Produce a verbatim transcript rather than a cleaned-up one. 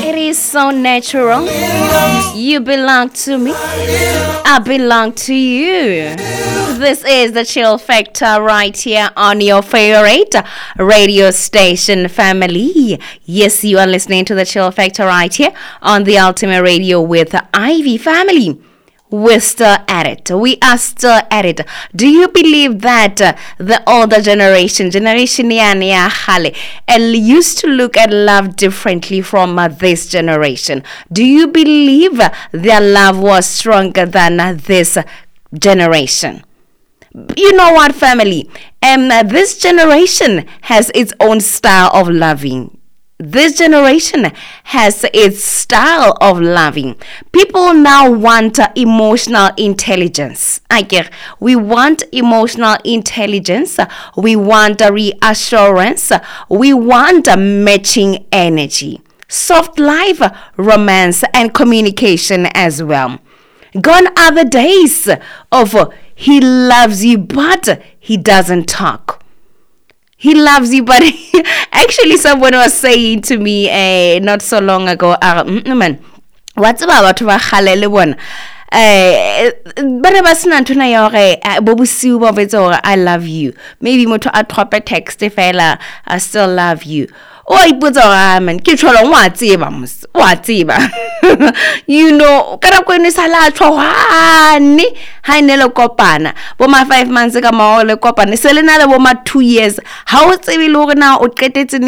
It is so natural. You belong to me. I belong to you. This is the Chill Factor right here on your favorite radio station, family. Yes, you are listening to the Chill Factor right here on the Ultimate Radio with Ivy family. We're still at it. We are still at it. Do you believe that uh, the older generation, generation ya hale, used to look at love differently from uh, this generation? Do you believe uh, their love was stronger than uh, this generation? You know what, family? Um, uh, this generation has its own style of loving. This generation has its style of loving. People now want uh, emotional intelligence. I get. We want emotional intelligence. We want uh, reassurance. We want uh, matching energy. Soft life, romance, and communication as well. Gone are the days of uh, he loves you, but he doesn't talk. He loves you, but he, actually someone was saying to me uh, not so long ago, uh, man, what's about to halele one? Eh, but I was not to I love you. Maybe moto a drop a text if I still love you. Oh, I put on man, get your own what what you know, Karakwini Sala Trohani, Hainelo Copana. But my five months ago, my ole Copana, Selena, the woman two years. How is it look now? Or get it in